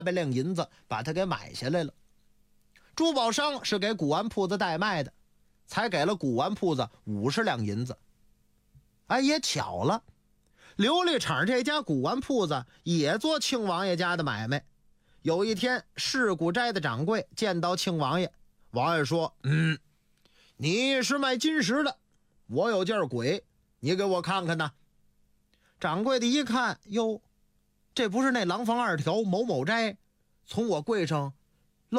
800两银子把它给买下来了。珠宝商是给古玩铺子代卖的，才给了古玩铺子50两银子。也巧了，琉璃厂这家古玩铺子也做庆王爷家的买卖。有一天，市古斋的掌柜见到庆王爷，王爷说：“你是卖金石的，我有件鬼，你给我看看呢。”掌柜的一看，哟，这不是那廊坊2条某某斋从我柜上